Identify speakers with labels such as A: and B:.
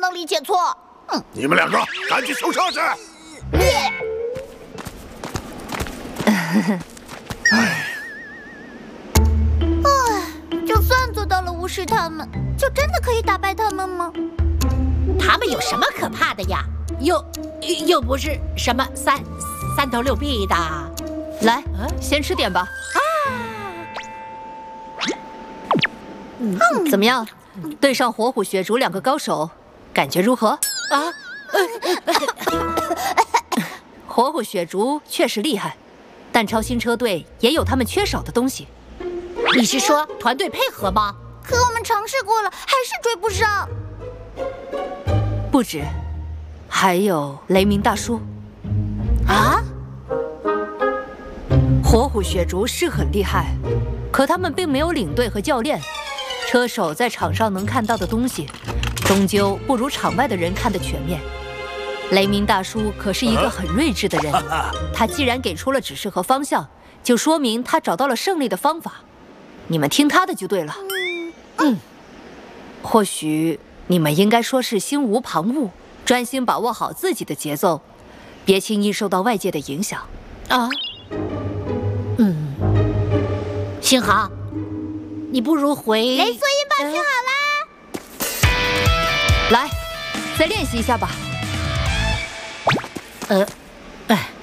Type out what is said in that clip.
A: 能理解错。
B: 你们两个赶紧收车去！
A: 就算做到了无视他们，就真的可以打败他们吗？
C: 他们有什么可怕的呀？又不是什么三头六臂的。
D: 来，先吃点吧。怎么样？对上火虎、雪竹2个高手，感觉如何？火虎、雪竹确实厉害，但超新车队也有他们缺少的东西。
C: 你是说团队配合吗？
A: 可我们尝试过了，还是追不上。
D: 不止，还有雷鸣大叔。火虎、雪竹是很厉害，可他们并没有领队和教练。车手在场上能看到的东西，终究不如场外的人看得全面。雷鸣大叔可是一个很睿智的人，他既然给出了指示和方向，就说明他找到了胜利的方法。你们听他的就对了。或许你们应该说是心无旁骛，专心把握好自己的节奏，别轻易受到外界的影响。
C: 星航，你不如回
A: 雷索音吧，听好啦。
D: 来，再练习一下吧。